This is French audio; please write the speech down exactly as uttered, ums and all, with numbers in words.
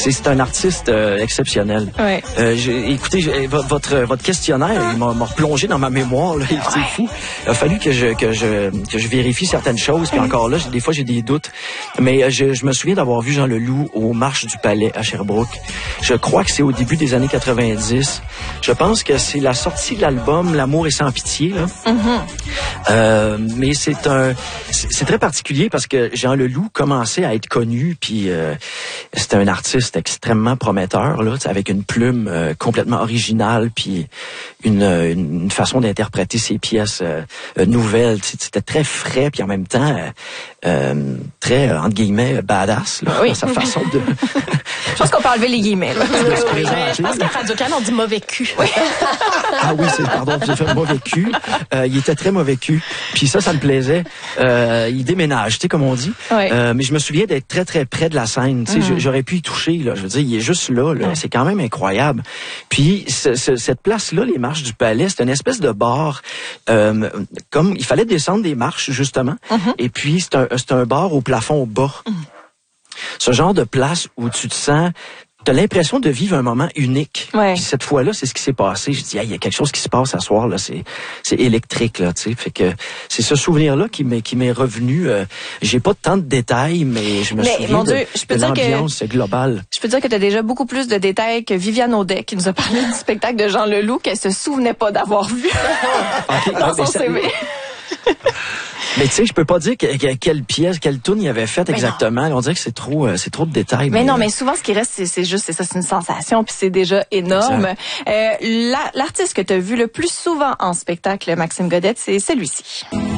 c'est un artiste euh, exceptionnel. Ouais. Euh, j'ai, écoutez, j'ai, votre votre questionnaire, il m'a, m'a replongé dans ma mémoire. Là, c'est fou. Il a fallu que je que je que je vérifie certaines choses. Puis encore là, j'ai, des fois j'ai des doutes. Mais euh, je, je me souviens d'avoir vu Jean Leloup aux Marches du Palais à Sherbrooke. Je crois que c'est au début des années quatre-vingt-dix. Je pense que c'est la sortie de l'album L'amour est sans pitié. Là. Mm-hmm. Euh, mais c'est un c'est, c'est très particulier parce que Jean Leloup commençait à être connu, puis euh, c'était un artiste extrêmement prometteur là, avec une plume euh, complètement originale, puis une, une façon d'interpréter ses pièces euh, nouvelles. C'était très frais, puis en même temps euh, euh, très entre guillemets badass là, oui. dans sa façon de. Je pense qu'on peut enlever les guillemets. Là. Je pense qu'à Radio-Can, on dit mauvais cul. Oui. Ah oui, c'est pardon, j'ai fait mauvais cul. Euh, il était très mauvais cul. Puis ça, ça me plaisait. Euh, il déménage, tu sais, comme on dit. Oui. Euh, mais je me souviens d'être très, très près de la scène. Tu sais, mm-hmm. j'aurais pu y toucher, là. Je veux dire, il est juste là, là. Ouais. C'est quand même incroyable. Puis ce, ce, cette place-là, les Marches du Palais, c'est une espèce de bar. Euh, comme il fallait descendre des marches, justement. Mm-hmm. Et puis, c'est un, c'est un bar au plafond bas. Mm. Ce genre de place où tu te sens... T'as l'impression de vivre un moment unique. Ouais. Puis cette fois-là, c'est ce qui s'est passé. Je dis, il y a quelque chose qui se passe à soir là, c'est c'est électrique là, tu sais. Fait que c'est ce souvenir-là qui m'est qui m'est revenu. Euh, j'ai pas tant de détails, mais je me mais, souviens mon de, Dieu, je peux de dire l'ambiance que, globale. Je peux dire que t'as déjà beaucoup plus de détails que Viviane Audet qui nous a parlé du spectacle de Jean Leloup qu'elle se souvenait pas d'avoir vu okay, dans ouais, son ça, C V. Mais tu sais, je peux pas dire que, que, quelle pièce, quelle tune il avait faite exactement. On dirait que c'est trop, euh, c'est trop de détails. Mais, mais non, euh... mais souvent ce qui reste, c'est, c'est juste, c'est ça, c'est une sensation, puis c'est déjà énorme. Euh, la, l'artiste que tu as vu le plus souvent en spectacle, Maxime Godette, c'est celui-ci.